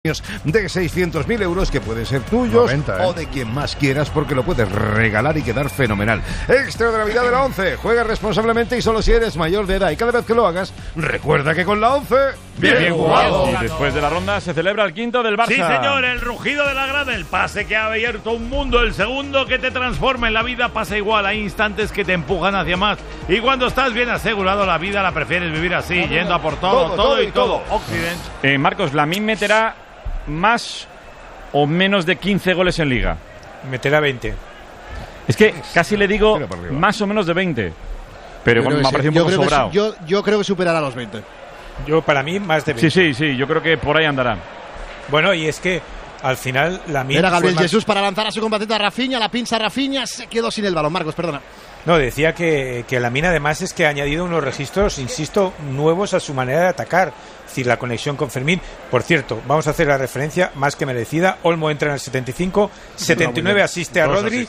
de 600.000 euros que pueden ser tuyos o de quien más quieras, porque lo puedes regalar y quedar fenomenal. Extra de Navidad de la 11. Juega responsablemente y solo si eres mayor de edad. Y cada vez que lo hagas, recuerda que con la 11... ¡bien jugado! Y después de la ronda se celebra el quinto del Barça. Sí, señor, el rugido de la grada, el pase que ha abierto un mundo, el segundo que te transforma en la vida. Pasa igual, hay instantes que te empujan hacia más. Y cuando estás bien asegurado, la vida la prefieres vivir así, yendo a por todo y todo. Occident. Marcos, Lamine meterá más o menos de 15 goles en Liga. Meterá 20. Es que casi le digo más o menos de 20. Pero me ha parecido un poco sobrado. Yo creo que superará los 20. Yo, para mí, más de 20. Sí, yo creo que por ahí andará. Bueno, y es que al final Lamine... Era Gabriel Jesús para lanzar a su compatriota Rafinha, la pinza Rafinha, se quedó sin el balón. Marcos, perdona. No, decía que Lamine además es que ha añadido unos registros, insisto, nuevos a su manera de atacar. Es decir, la conexión con Fermín. Por cierto, vamos a hacer la referencia más que merecida. Olmo entra en el 75, 79 asiste a Rodri,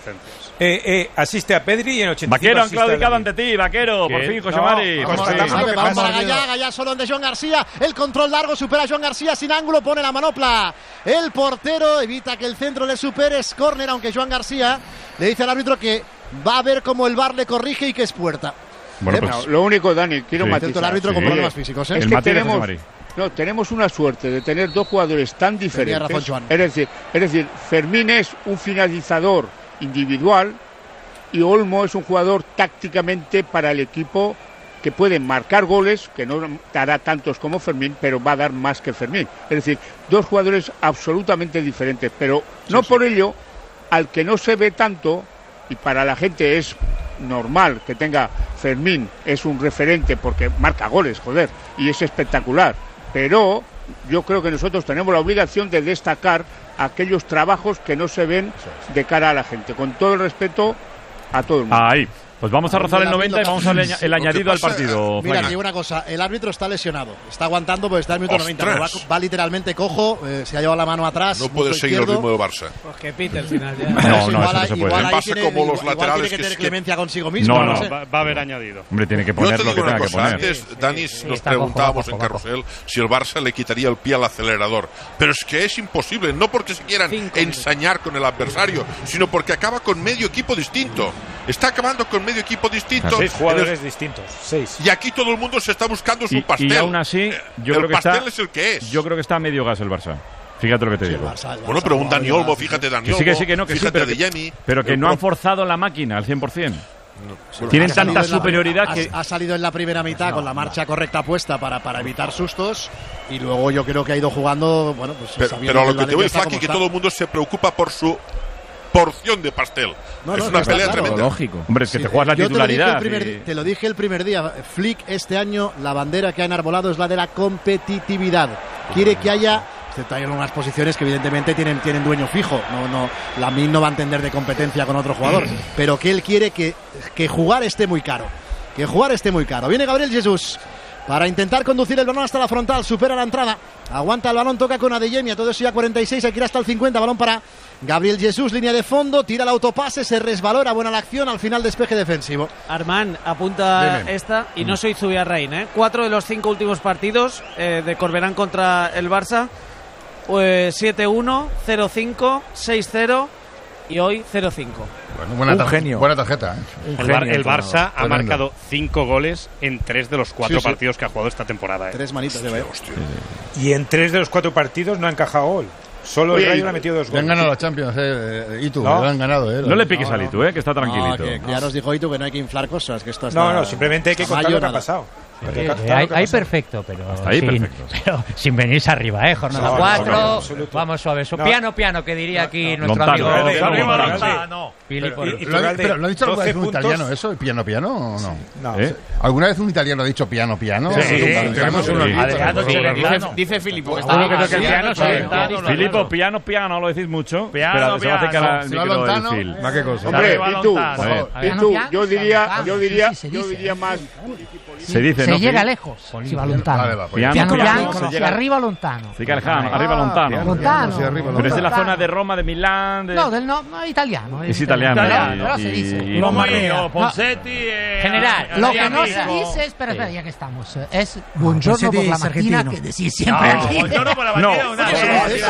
asiste a Pedri y en 85 Vaquero han claudicado ante ti, Vaquero. Por fin, José Mari. Vamos para Gallá solo de Joan García. El control largo, supera a Joan García sin ángulo, pone la manopla. El portero evita que el centro le supere. Es córner, aunque Joan García le dice al árbitro que va a ver cómo el VAR le corrige y que es puerta. Bueno, pues, lo único, Dani, quiero matizar. El árbitro con problemas físicos. Es que tenemos una suerte de tener dos jugadores tan diferentes. Razón, es decir, Fermín es un finalizador individual y Olmo es un jugador tácticamente para el equipo que puede marcar goles, que no dará tantos como Fermín, pero va a dar más que Fermín. Es decir, dos jugadores absolutamente diferentes, pero no por ello, al que no se ve tanto, y para la gente es normal que tenga Fermín, es un referente porque marca goles, joder, y es espectacular, pero yo creo que nosotros tenemos la obligación de destacar aquellos trabajos que no se ven de cara a la gente, con todo el respeto a todo el mundo. Ahí. Pues vamos a rozar el 90 y vamos el añadido al partido. Mira, digo una cosa, el árbitro está lesionado, está aguantando porque está en el minuto 90, va literalmente cojo, se ha llevado la mano atrás. No puede seguir el ritmo de Barça. Pues que pite al final ya. No, eso no se puede. Igual pasa como los laterales tiene que tener clemencia consigo mismo. No, va a haber añadido. Hombre, tiene que poner lo que tenga que poner. Antes, Dani, nos preguntábamos en Carrusel si el Barça le quitaría el pie al acelerador. Pero es que es imposible, no porque se quieran ensañar con el adversario, sino porque acaba con medio equipo distinto. Está acabando con medio equipo distinto. 6 jugadores distintos. 6. Y aquí todo el mundo se está buscando su pastel. Y aún así, yo creo que pastel es el que es. Yo creo que está a medio gas el Barça. Fíjate lo que te digo. Bueno, pero un Dani Olmo, fíjate Dani Olmo. Sí, fíjate de Jenny. Pero que no han forzado la máquina al 100%. Tienen tanta superioridad que... Ha salido en la primera mitad con la marcha correcta puesta para evitar sustos, y luego yo creo que ha ido jugando, bueno, pues... Pero a lo que te voy, Faki, que todo el mundo se preocupa por su porción de pastel. Es una pelea tremenda. Lógico. Hombre, es que te juegas la titularidad. Te lo dije el primer día. Flick este año, la bandera que ha enarbolado es la de la competitividad. Quiere que haya... Hay algunas posiciones que evidentemente tienen dueño fijo. Lamine no va a entender de competencia con otro jugador. Pero que él quiere que jugar esté muy caro. Que jugar esté muy caro. Viene Gabriel Jesús para intentar conducir el balón hasta la frontal. Supera la entrada. Aguanta el balón, toca con Adeyemi. Todo eso ya 46, hay que ir hasta el 50. Balón para Gabriel Jesús, línea de fondo. Tira el autopase, se resbalora. Buena la acción, al final despeje defensivo. Armán apunta esta, y no soy Zubiarrain, 4 de los 5 últimos partidos de Corberán contra el Barça. 7-1, 0-5, 6-0 y hoy 0-5. Bueno, genio. Buena tarjeta. El Barça ha marcado 5 goles en 3 de los 4 partidos que ha jugado esta temporada. 3 manitas de veo. Y en 3 de los 4 partidos no ha encajado gol. Solo el Rayo le ha metido 2 goles. Han ganado la Champions, Itu, lo han ganado. No le piques al Itu, que está tranquilito. Que ya nos dijo Itu que no hay que inflar cosas. Que esto no, simplemente hay que contar lo que ha pasado. Hay perfecto, pero sin venirse arriba, jornada 4, vamos suave, piano, que diría aquí nuestro amigo Pero ¿lo ha dicho alguna vez un italiano eso? ¿Piano o no? No. ¿Alguna vez un italiano ha dicho piano? Sí, tenemos uno. Dice Filippo. Filippo, piano, lo decís mucho. Pero se va a acercar al micro del Phil. ¿Qué cosa? Hombre, y tú, yo diría más... Se dice, se llega lejos. Si va Lontano. Piano, arriba Lontano. Sí, arriba Lontano. Pero es de la zona de Roma, de Milán. No, italiano. Es italiano. No se dice. Mario, Ponseti. General, lo que no se dice, espera, ya que estamos, es buongiorno por la mañana, que decís siempre aquí. Buongiorno por la mañana.